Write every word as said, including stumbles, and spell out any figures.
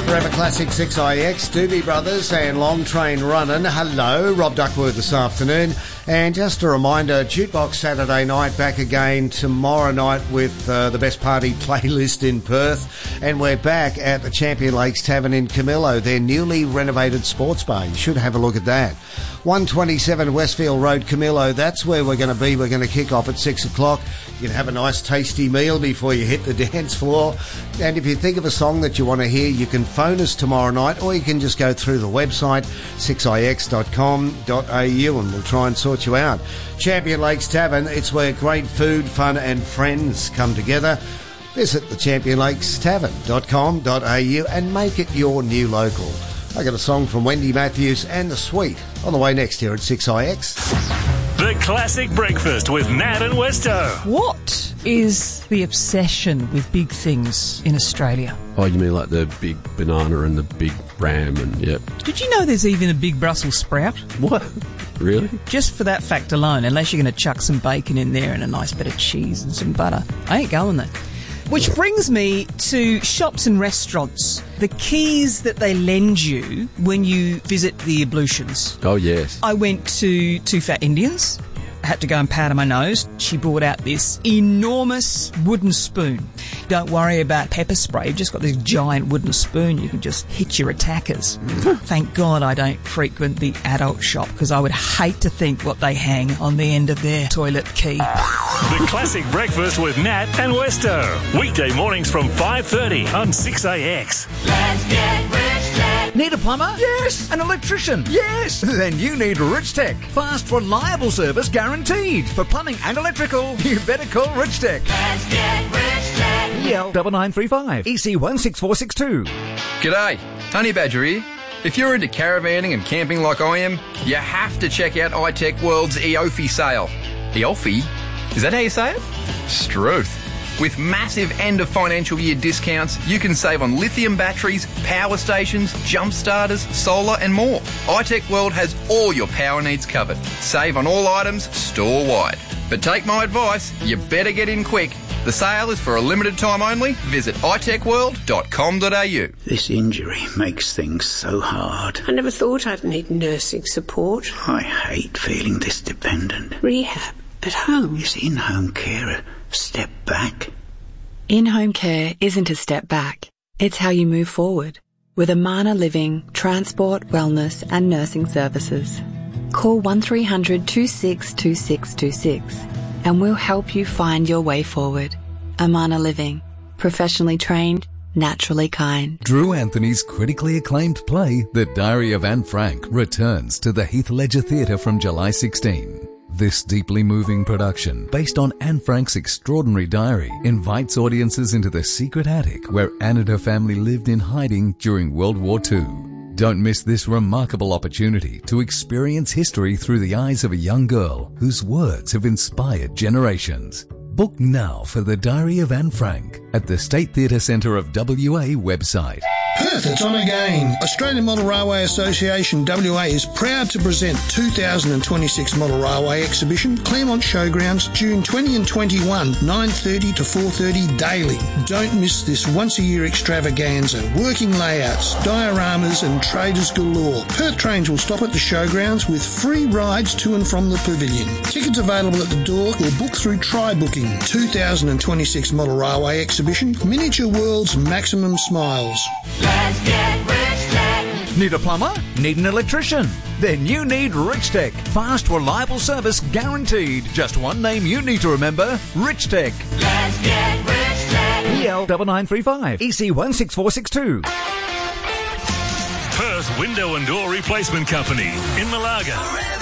Forever Classic six I X, Doobie Brothers and Long Train Runnin'. Hello, Rob Duckworth this afternoon. And just a reminder, Jukebox Saturday night back again tomorrow night with uh, the best party playlist in Perth. And we're back at the Champion Lakes Tavern in Camillo, their newly renovated sports bar. You should have a look at that. one twenty-seven Westfield Road, Camillo. That's where we're going to be. We're going to kick off at six o'clock. You can have a nice tasty meal before you hit the dance floor. And if you think of a song that you want to hear, you can phone us tomorrow night, or you can just go through the website six i x dot com dot a u and we'll try and sort you out. Champion Lakes Tavern, it's where great food, fun and friends come together. Visit the champion lakes tavern dot com dot a u and make it your new local. I got a song from Wendy Matthews and The Sweet on the way next here at six I X. The Classic Breakfast with Nat and Westo. What is the obsession with big things in Australia? Oh, you mean like the big banana and the big ram and, yep. Did you know there's even a big Brussels sprout? What? Really? Just for that fact alone, unless you're going to chuck some bacon in there and a nice bit of cheese and some butter. I ain't going there. Which brings me to shops and restaurants. The keys that they lend you when you visit the ablutions. Oh, yes. I went to Two Fat Indians. I had to go and powder my nose. She brought out this enormous wooden spoon. Don't worry about pepper spray. You've just got this giant wooden spoon. You can just hit your attackers. Thank God I don't frequent the adult shop, because I would hate to think what they hang on the end of their toilet key. The Classic Breakfast with Nat and Westo. Weekday mornings from five thirty on six A X. Let's get rich, Tech. Need a plumber? Yes. An electrician? Yes. Then you need Rich Tech. Fast, reliable service guaranteed. For plumbing and electrical, you better call Rich Tech. Let's get rich, Tech. E L nine nine three five, E C one six four six two. G'day, Honey Badger here. If you're into caravanning and camping like I am, you have to check out iTech World's E O F I sale. E O F I? Is that how you say it? Struth. With massive end of financial year discounts, you can save on lithium batteries, power stations, jump starters, solar and more. iTech World has all your power needs covered. Save on all items store-wide. But take my advice, you better get in quick. The sale is for a limited time only. Visit i tech world dot com dot a u. This injury makes things so hard. I never thought I'd need nursing support. I hate feeling this dependent. Rehab at home. Is in-home care a step back? In-home care isn't a step back. It's how you move forward. With Amana Living, transport, wellness and nursing services. Call one three hundred two six two six two six and we'll help you find your way forward. Amana Living. Professionally trained, naturally kind. Drew Anthony's critically acclaimed play, The Diary of Anne Frank, returns to the Heath Ledger Theatre from July sixteenth. This deeply moving production, based on Anne Frank's extraordinary diary, invites audiences into the secret attic where Anne and her family lived in hiding during World War Two. Don't miss this remarkable opportunity to experience history through the eyes of a young girl whose words have inspired generations. Book now for The Diary of Anne Frank at the State Theatre Centre of W A website. Perth, it's on again. Australian Model Railway Association W A is proud to present two thousand twenty-six Model Railway Exhibition, Claremont Showgrounds, June twentieth and twenty-first, nine thirty to four thirty daily. Don't miss this once-a-year extravaganza. Working layouts, dioramas and traders galore. Perth trains will stop at the showgrounds with free rides to and from the pavilion. Tickets available at the door or book through Try Booking. two thousand twenty-six Model Railway Exhibition, Miniature World's Maximum Smiles. Let's get rich, Tech. Need a plumber? Need an electrician? Then you need Rich Tech. Fast, reliable service guaranteed. Just one name you need to remember, Rich Tech. Let's get rich, Tech. E L nine nine three five, E C one six four six two. Perth Window and Door Replacement Company in Malaga.